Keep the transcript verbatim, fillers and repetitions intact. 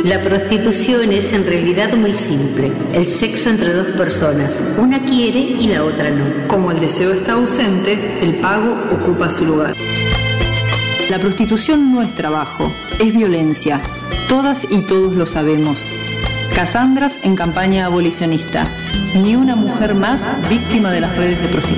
La prostitución es en realidad muy simple. El sexo entre dos personas. Una quiere y la otra no. Como el deseo está ausente, el pago ocupa su lugar. La prostitución no es trabajo, es violencia. Todas y todos lo sabemos. Casandras en campaña abolicionista. Ni una mujer más víctima de las redes de prostitución.